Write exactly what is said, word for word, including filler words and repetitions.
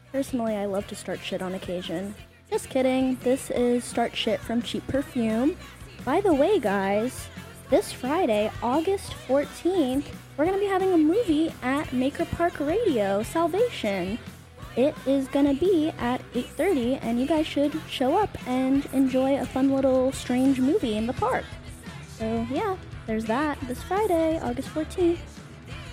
Personally, I love to start shit on occasion. Just kidding, this is Start Shit from Cheap Perfume. By the way, guys, this Friday, August fourteenth, we're going to be having a movie at Maker Park Radio, Salvation. It is going to be at eight thirty, and you guys should show up and enjoy a fun little strange movie in the park. So yeah, there's that this Friday, August fourteenth.